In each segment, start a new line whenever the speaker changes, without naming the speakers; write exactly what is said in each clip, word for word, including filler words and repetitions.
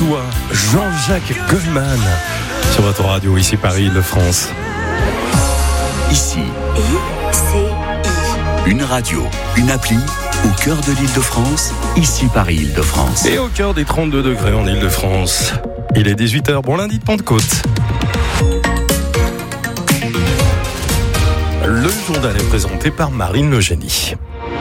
toi, Jean-Jacques Goldman, sur votre radio, ici Paris-Île-de-France.
Ici,
I C I.
une radio, une appli, au cœur de l'Île-de-France, ici Paris-Île-de-France.
Et au cœur des trente-deux degrés en Île-de-France. Il est dix-huit heures, bon lundi de Pentecôte. Le journal est présenté par Marine Le Génie.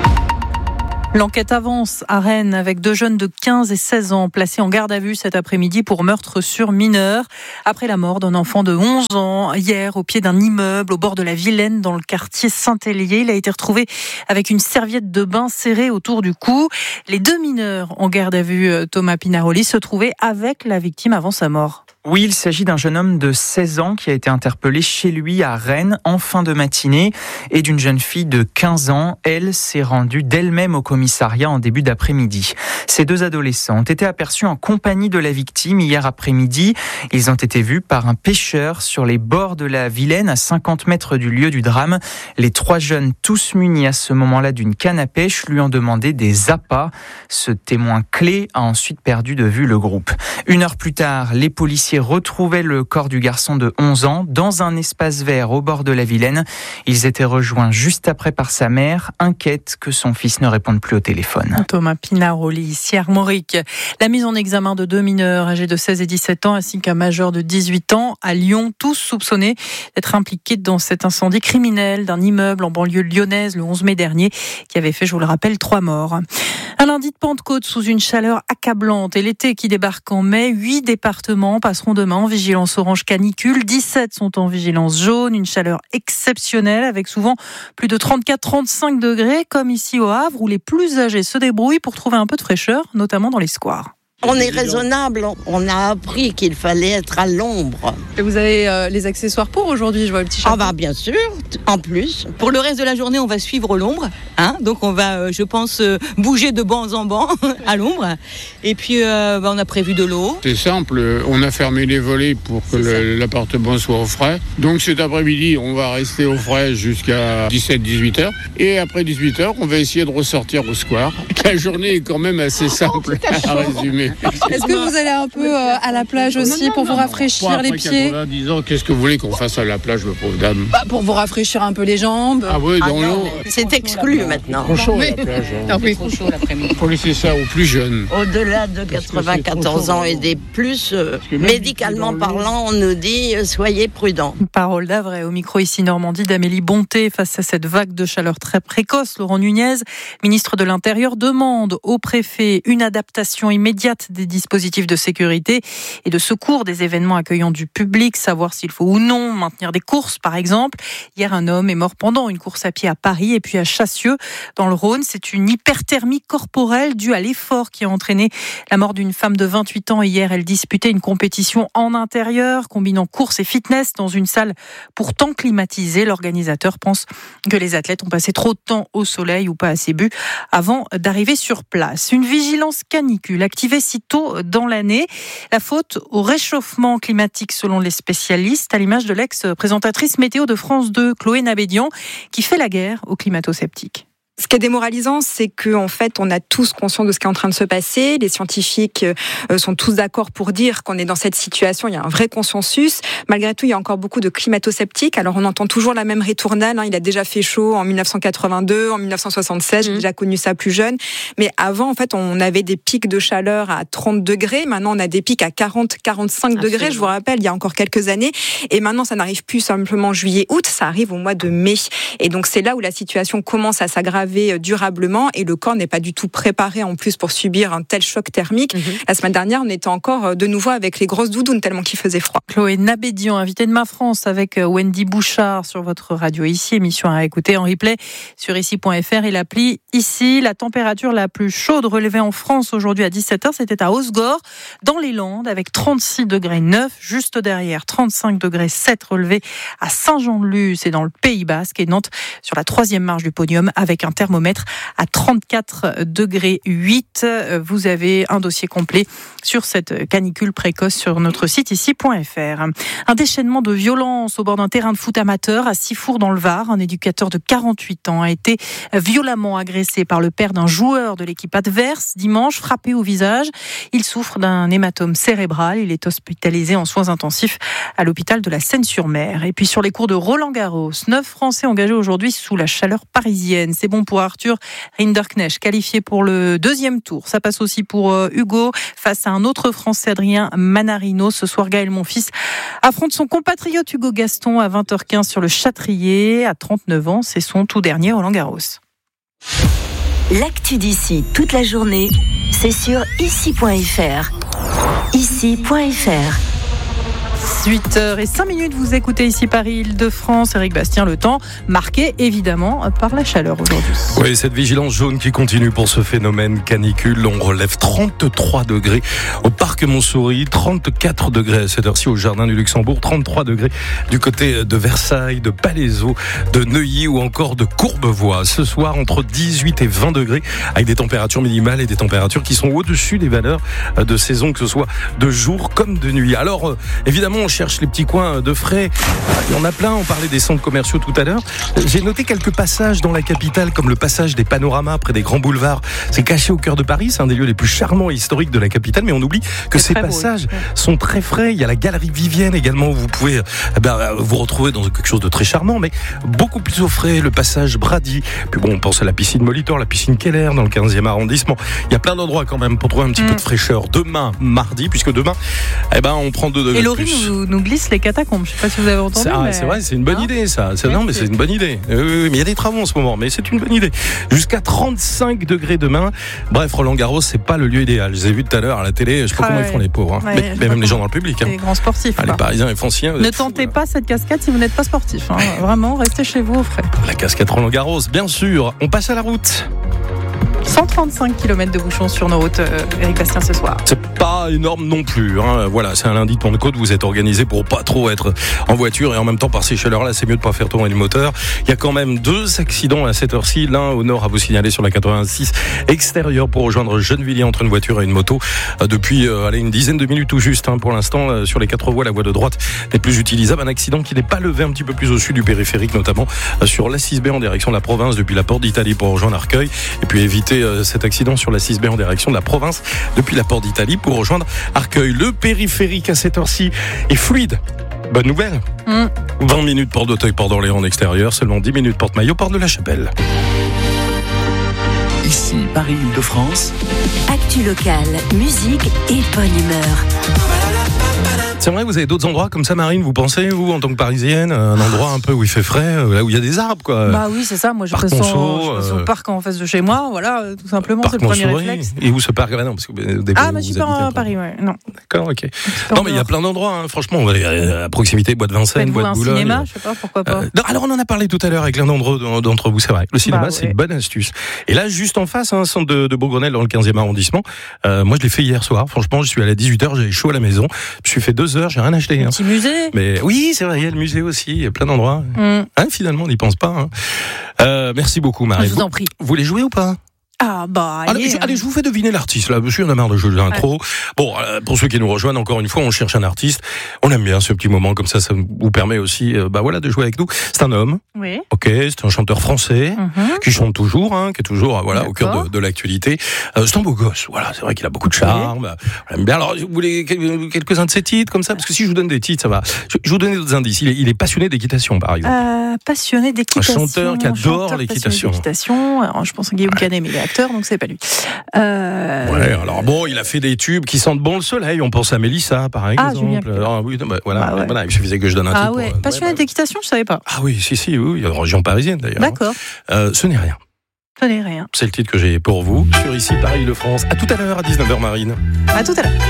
L'enquête avance à Rennes avec deux jeunes de quinze et seize ans placés en garde à vue cet après-midi pour meurtre sur mineur. Après la mort d'un enfant de onze ans, hier au pied d'un immeuble au bord de la Vilaine dans le quartier Saint-Hélier, il a été retrouvé avec une serviette de bain serrée autour du cou. Les deux mineurs en garde à vue, Thomas Pinaroli, se trouvaient avec la victime avant sa mort.
Oui, il s'agit d'un jeune homme de seize ans qui a été interpellé chez lui à Rennes en fin de matinée et d'une jeune fille de quinze ans. Elle s'est rendue d'elle-même au commissariat en début d'après-midi. Ces deux adolescents ont été aperçus en compagnie de la victime hier après-midi. Ils ont été vus par un pêcheur sur les bords de la Vilaine à cinquante mètres du lieu du drame. Les trois jeunes, tous munis à ce moment-là d'une canne à pêche, lui ont demandé des appâts. Ce témoin clé a ensuite perdu de vue le groupe. Une heure plus tard, les policiers retrouvaient le corps du garçon de onze ans dans un espace vert au bord de la Vilaine. Ils étaient rejoints juste après par sa mère, inquiète que son fils ne réponde plus au téléphone.
Thomas Pinaroli, ici Armorique. La mise en examen de deux mineurs âgés de seize et dix-sept ans ainsi qu'un majeur de dix-huit ans à Lyon, tous soupçonnés d'être impliqués dans cet incendie criminel d'un immeuble en banlieue lyonnaise le onze mai dernier qui avait fait, je vous le rappelle, trois morts. Un lundi de Pentecôte sous une chaleur accablante et l'été qui débarque en mai, huit départements passeront demain en vigilance orange canicule, dix-sept sont en vigilance jaune, une chaleur exceptionnelle avec souvent plus de trente-quatre à trente-cinq degrés comme ici au Havre où les plus âgés se débrouillent pour trouver un peu de fraîcheur, notamment dans les squares.
On est raisonnable, on a appris qu'il fallait être à l'ombre.
Et vous avez euh, les accessoires pour aujourd'hui, je vois le petit chapeau.
Ah bah bien sûr, en plus.
Pour le reste de la journée, on va suivre l'ombre, hein, donc on va, euh, je pense, euh, bouger de banc en banc à l'ombre. Et puis, euh, bah, on a prévu de l'eau.
C'est simple, on a fermé les volets pour que le, l'appartement soit au frais. Donc cet après-midi, on va rester au frais jusqu'à dix-sept à dix-huit heures. Et après dix-huit heures, on va essayer de ressortir au square. La journée est quand même assez simple à résumer.
Est-ce que vous allez un peu euh, à la plage aussi pour vous rafraîchir les pieds ?
quatre-vingt-dix ans, qu'est-ce que vous voulez qu'on fasse à la plage, ma pauvre dame ?
Bah, pour vous rafraîchir un peu les jambes.
Ah oui, dans
Ah non,
l'eau.
c'est exclu maintenant.
Trop chaud à la plage. Hein.
Ah oui.
Trop chaud l'après-midi.
Faut laisser ça aux plus jeunes.
Au-delà de quatre-vingt-quatorze ans et des plus, euh, médicalement parlant, on nous dit euh, soyez prudents.
Parole d'Avray au micro ici Normandie d'Amélie Bonté face à cette vague de chaleur très précoce. Laurent Nunez, ministre de l'Intérieur, demande au préfet une adaptation immédiate des dispositifs de sécurité et de secours des événements accueillant du public, savoir s'il faut ou non maintenir des courses par exemple. Hier, un homme est mort pendant une course à pied à Paris et puis à Chassieux dans le Rhône. C'est une hyperthermie corporelle due à l'effort qui a entraîné la mort d'une femme de vingt-huit ans. Hier, elle disputait une compétition en intérieur combinant course et fitness dans une salle pourtant climatisée. L'organisateur pense que les athlètes ont passé trop de temps au soleil ou pas assez bu avant d'arriver sur place. Une vigilance canicule activée si tôt dans l'année. La faute au réchauffement climatique selon les spécialistes, à l'image de l'ex-présentatrice météo de France deux, Chloé Nabédian, qui fait la guerre aux climato-sceptiques.
Ce qui est démoralisant, c'est qu'en fait, on a tous conscience de ce qui est en train de se passer. Les scientifiques sont tous d'accord pour dire qu'on est dans cette situation. Il y a un vrai consensus. Malgré tout, il y a encore beaucoup de climato-sceptiques. Alors, on entend toujours la même ritournelle. Hein. Il a déjà fait chaud en dix-neuf cent quatre-vingt-deux, en dix-neuf cent soixante-seize. J'ai mmh. déjà connu ça plus jeune. Mais avant, en fait, on avait des pics de chaleur à trente degrés. Maintenant, on a des pics à quarante à quarante-cinq degrés. Je vous rappelle, il y a encore quelques années. Et maintenant, ça n'arrive plus simplement juillet-août. Ça arrive au mois de mai. Et donc, c'est là où la situation commence à s'aggraver durablement et le corps n'est pas du tout préparé en plus pour subir un tel choc thermique. Mmh. La semaine dernière, on était encore de nouveau avec les grosses doudounes tellement qu'il faisait froid.
Chloé Nabédian, invitée de Ma France avec Wendy Bouchard sur votre radio ici, émission à écouter en replay sur ici point f r et l'appli ici. La température la plus chaude relevée en France aujourd'hui à dix-sept heures, c'était à Osgore, dans les Landes, avec trente-six degrés neuf, juste derrière trente-cinq degrés sept relevés à Saint-Jean-de-Luz et dans le Pays Basque et Nantes sur la troisième marche du podium avec un un thermomètre à trente-quatre degrés huit. Vous avez un dossier complet sur cette canicule précoce sur notre site ici point f r. Un déchaînement de violence au bord d'un terrain de foot amateur à Sifour dans le Var. Un éducateur de quarante-huit ans a été violemment agressé par le père d'un joueur de l'équipe adverse dimanche, frappé au visage. Il souffre d'un hématome cérébral. Il est hospitalisé en soins intensifs à l'hôpital de la Seine-sur-Mer. Et puis sur les cours de Roland-Garros, neuf Français engagés aujourd'hui sous la chaleur parisienne. C'est bon pour Arthur Rinderknecht, qualifié pour le deuxième tour. Ça passe aussi pour Hugo face à un autre Français, Adrien Manarino. Ce soir, Gaël Monfils affronte son compatriote Hugo Gaston à vingt heures quinze sur le Châtrier. À trente-neuf ans, c'est son tout dernier Roland-Garros.
L'actu d'ici toute la journée, c'est sur ici point f r. ici point f r.
huit heures cinq minutes, vous écoutez ici Paris, Île-de-France. Éric Bastien, le temps marqué évidemment par la chaleur aujourd'hui.
Oui, cette vigilance jaune qui continue pour ce phénomène canicule. On relève trente-trois degrés au parc Montsouris, trente-quatre degrés à cette heure-ci au jardin du Luxembourg, trente-trois degrés du côté de Versailles, de Palaiseau, de Neuilly ou encore de Courbevoie. Ce soir, entre dix-huit et vingt degrés avec des températures minimales et des températures qui sont au-dessus des valeurs de saison, que ce soit de jour comme de nuit. Alors, évidemment, on cherche les petits coins de frais. Il y en a plein, on parlait des centres commerciaux tout à l'heure. J'ai noté quelques passages dans la capitale, comme le passage des Panoramas près des grands boulevards. C'est caché au cœur de Paris, c'est un des lieux les plus charmants et historiques de la capitale, mais on oublie que c'est ces passages beau, oui. sont très frais. Il y a la galerie Vivienne également, où vous pouvez eh ben, vous retrouver dans quelque chose de très charmant, mais beaucoup plus au frais. Le passage Brady. Puis bon, on pense à la piscine Molitor, la piscine Keller dans le quinzième arrondissement. Il y a plein d'endroits quand même pour trouver un petit mmh. peu de fraîcheur. Demain, mardi, puisque demain, eh ben, on prend deux degrés de plus.
Nous, nous glisse les catacombes. Je ne sais pas si vous avez entendu.
C'est,
mais...
c'est vrai, c'est une bonne
hein
idée ça. C'est, non, mais c'est une bonne idée. Oui, oui, mais il y a des travaux en ce moment, mais c'est une bonne idée. Jusqu'à trente-cinq degrés demain. Bref, Roland Garros, c'est pas le lieu idéal. Je les ai vus tout à l'heure à la télé. Je sais pas ah comment ouais. ils font les pauvres. Hein. Ouais, mais, mais même les gens dans le public. Hein.
Les grands sportifs.
Ah, les Parisiens, les Franciens.
Ne tentez fous, pas cette cascade si vous n'êtes pas sportif. Hein. Vraiment, restez chez vous au frais.
La cascade Roland Garros, bien sûr. On passe à la route.
cent trente-cinq kilomètres de bouchons sur nos routes, euh, Éric Bastien, ce soir.
C'est pas énorme non plus. Hein. Voilà, c'est un lundi de Pentecôte. Vous êtes organisé pour pas trop être en voiture et en même temps par ces chaleurs-là, c'est mieux de pas faire tourner le moteur. Il y a quand même deux accidents à cette heure-ci. L'un au nord à vous signaler sur la quatre-vingt-six extérieure pour rejoindre Gennevilliers entre une voiture et une moto. Euh, depuis euh, allez, une dizaine de minutes tout juste. Hein. Pour l'instant, euh, sur les quatre voies, la voie de droite n'est plus utilisable. Un accident qui n'est pas levé un petit peu plus au sud du périphérique, notamment euh, sur l'A six B en direction de la province depuis la Porte d'Italie pour rejoindre Arcueil. Et puis éviter euh, cet accident sur l'A six B en direction de la province depuis la Porte d'Italie pour rejoindre Arcueil. Le périphérique à cette heure-ci est fluide. Bonne nouvelle. Mmh. vingt minutes porte d'Auteuil, port d'Orléans en extérieur, seulement dix minutes porte Maillot, porte de la Chapelle.
Ici, Paris, Île-de-France.
Actu locale, musique et bonne humeur.
C'est vrai, vous avez d'autres endroits comme ça, Marine, vous pensez, vous, en tant que Parisienne, un endroit un peu où il fait frais, là où il y a des arbres, quoi.
Bah oui, c'est ça. Moi, je passe au euh... parc en face de chez moi, voilà, tout simplement, c'est le premier réflexe.
Et où ce parc? Ah non, parce que au début,
ah, mais je suis pas à Paris, ouais, non.
D'accord, ok. Non, mais il y a plein d'endroits, hein, franchement, à proximité, bois de Vincennes, bois de Boulogne.
Un cinéma, je sais pas, pourquoi pas.
Euh, non, alors, on en a parlé tout à l'heure avec l'un d'entre, d'entre vous, c'est vrai. Le cinéma, bah, ouais. c'est une bonne astuce. Et là, juste en face, un hein, centre de, de Beaugrenelle dans le quinzième arrondissement, euh, moi, je l'ai fait hier soir. Franchement, je suis allé à dix-huit heures, j'avais chaud à la maison. Je suis fait deux heures, j'ai rien acheté.
Petit musée.
Mais oui, c'est vrai, il y a le musée aussi, il y a plein d'endroits. Mm. Hein, finalement, on n'y pense pas. Hein. Euh, merci beaucoup, Marie.
Je vous en prie.
Vous voulez jouer ou pas?
Ah bah allez,
allez, je, allez, je vous fais deviner l'artiste là. Je suis en a marre de jeux d'intro. Ouais. Bon, euh, pour ceux qui nous rejoignent, encore une fois, on cherche un artiste. On aime bien ce petit moment comme ça. Ça vous permet aussi, euh, bah voilà, de jouer avec nous. C'est un homme.
Oui.
Ok, c'est un chanteur français mm-hmm. qui chante toujours, hein, qui est toujours, euh, voilà, D'accord. au cœur de, de l'actualité. Euh, c'est un beau gosse. Voilà, c'est vrai qu'il a beaucoup de charme. Oui. On l'aime bien. Alors, vous voulez quelques-uns de ses titres comme ça, parce que si je vous donne des titres, ça va. Je, je vous donne d'autres indices. Il est, il est passionné d'équitation, par exemple.
Euh, passionné d'équitation.
Un chanteur qui adore
chanteur
l'équitation.
d'équitation. Alors, je pense à Guillaume ouais. Canet, mais il est acteur, donc c'est pas lui. Euh...
Ouais, alors bon, il a fait des tubes qui sentent bon le soleil. On pense à Mélissa, par exemple.
Ah,
alors, oui, bah, voilà,
ah ouais.
voilà, il suffisait que je donne un
ah
titre.
Ouais.
Pour,
passionné
ouais,
d'équitation, je savais pas.
Ah oui, si, si, oui, il y a une région parisienne d'ailleurs.
D'accord.
Euh, ce n'est rien.
Ce n'est rien.
C'est le titre que j'ai pour vous sur Ici Paris, Île-de-France. À tout à l'heure à dix-neuf heures, Marine.
À tout à l'heure.